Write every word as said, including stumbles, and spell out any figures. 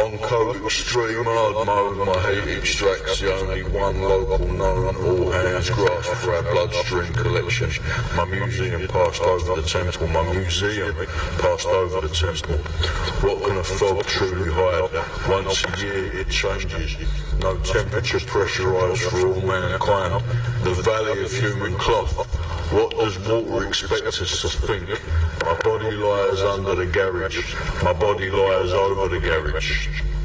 coat extreme hard mode, my heat extracts the only one local known, all hands grasp for our bloodstream collection. My museum passed over the temple, my museum passed over the temple. What can a fog truly hide? Once a year it changes, no temperature pressurised for all mankind. The valley of human cloth. What does water expect us to think? My body lies under the garage, my body lies over the garage.